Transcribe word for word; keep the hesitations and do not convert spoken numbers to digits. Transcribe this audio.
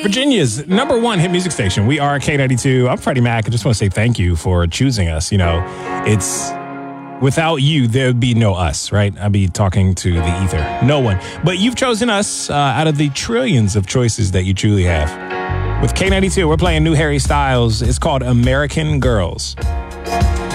Virginia's number one hit music station. We are K ninety-two. I'm Freddie Mac. I just want to say thank you for choosing us. You know, it's without you, there'd be no us, right? I'd be talking to the ether. No one. But you've chosen us uh, out of the trillions of choices that you truly have. With K ninety-two, we're playing new Harry Styles. It's called American Girls.